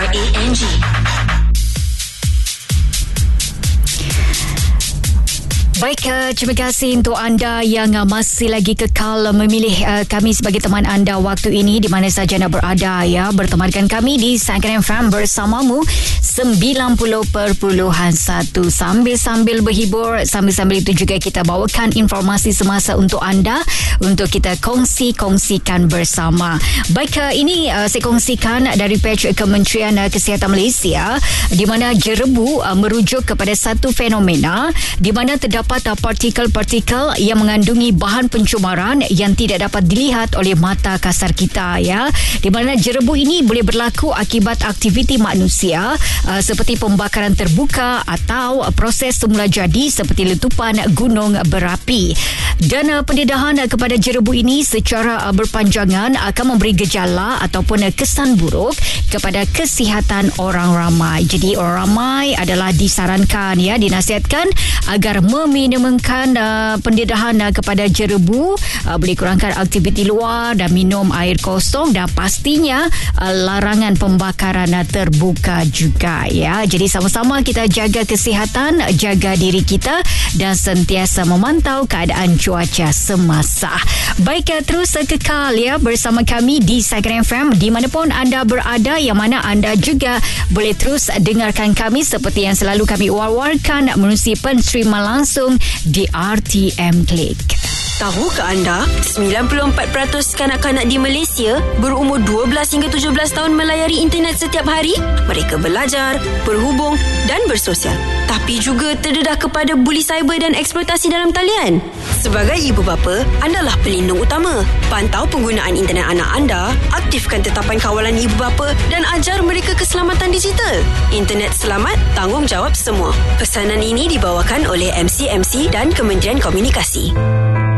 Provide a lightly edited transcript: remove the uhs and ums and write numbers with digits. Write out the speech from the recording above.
RANG. Baik, terima kasih untuk anda yang masih lagi kekal memilih kami sebagai teman anda waktu ini di mana saja anda berada ya. Bertemankan kami di Sangkan FM bersamamu 90.1 sambil berhibur, sambil itu juga kita bawakan informasi semasa untuk anda untuk kita kongsikan bersama. Baik, ini saya kongsikan dari page Kementerian Kesihatan Malaysia di mana jerebu merujuk kepada satu fenomena di mana terdapat partikel-partikel yang mengandungi bahan pencemaran yang tidak dapat dilihat oleh mata kasar kita ya. Di mana jerebu ini boleh berlaku akibat aktiviti manusia seperti pembakaran terbuka atau proses semula jadi seperti letupan gunung berapi. Dan pendedahan kepada jerebu ini secara berpanjangan akan memberi gejala ataupun kesan buruk kepada kesihatan orang ramai. Jadi orang ramai adalah disarankan ya, dinasihatkan agar meminimumkan pendedahan kepada jerebu, boleh kurangkan aktiviti luar dan minum air kosong dan pastinya larangan pembakaran terbuka juga ya. Jadi sama-sama kita jaga kesihatan, jaga diri kita dan sentiasa memantau keadaan cuaca semasa. Baik, terus kekal ya bersama kami di Sangkan FM di manapun anda berada, yang mana anda juga boleh terus dengarkan kami seperti yang selalu kami war-warkan melalui penstreaman langsung di RTM Click. Tahukah anda, 94% kanak-kanak di Malaysia berumur 12 hingga 17 tahun melayari internet setiap hari? Mereka belajar, berhubung dan bersosial. Tapi juga terdedah kepada buli cyber dan eksploitasi dalam talian. Sebagai ibu bapa, andalah pelindung utama. Pantau penggunaan internet anak anda, aktifkan tetapan kawalan ibu bapa dan ajar mereka keselamatan digital. Internet selamat, tanggungjawab semua. Pesanan ini dibawakan oleh MCMC dan Kementerian Komunikasi.